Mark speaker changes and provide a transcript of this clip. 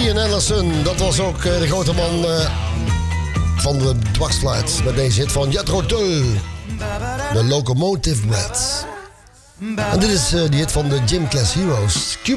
Speaker 1: Ian Anderson, dat was ook de grote man van de Dwarsfluit. Met deze hit van Jethro Tull, de Locomotive Breath. En dit is die hit van de Gym Class Heroes, Cupid.